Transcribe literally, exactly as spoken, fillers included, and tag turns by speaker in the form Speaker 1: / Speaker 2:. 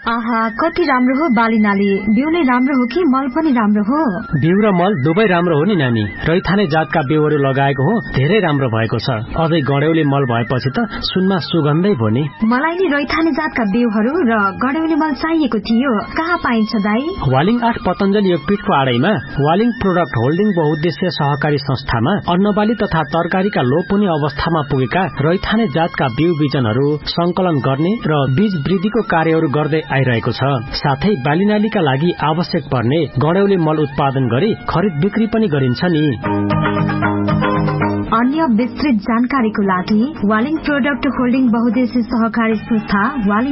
Speaker 1: आहा कति राम्रो हो बालीनाली। बिउ नै राम्रो हो कि मल पनि राम्रो हो?
Speaker 2: बिउ र मल दुवै राम्रो हो नि नानी। रैथाने जातका बिउहरू लगाएको हो, धेरै राम्रो भएको छ। अझै गड्यौली मल भएपछि त सुनमा सुगन्धै भयो नि।
Speaker 1: मलाई नि रैथाने जातका बिउहरू र गड्यौली मल चाहिएको थियो। कहाँ पाइन्छ दाई?
Speaker 2: वालिङ आठ पतञ्जलि योगपीठको आडैमा वालिङ प्रोडक्ट होल्डिङ बहुद्देश्य सहकारी संस्थामा अन्नबाली तथा तरकारीका लोपुनी अवस्थामा पुगेका रैथाने जातका बिउ बिजनहरू संकलन गर्ने र बीज वृद्धिको कार्यहरू गर्दै आइरहेको छ। साथै बालीनालीका लागि आवश्यक पर्ने गड्यौली मल उत्पादन गरी खरिद बिक्री पनि गरिन्छ नि।
Speaker 1: अन्य विस्तृत जानकारीको लागि वालिङ प्रोडक्ट होल्डिङ बहुद्देश्य सहकारी संस्था वालिङ